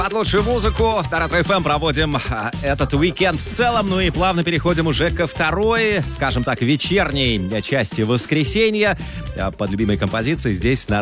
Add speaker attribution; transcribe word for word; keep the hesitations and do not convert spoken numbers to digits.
Speaker 1: Под лучшую музыку на Ретро-эф эм проводим а, этот уикенд в целом. Ну и плавно переходим уже ко второй, скажем так, вечерней части воскресенья. А, под любимой композицией здесь на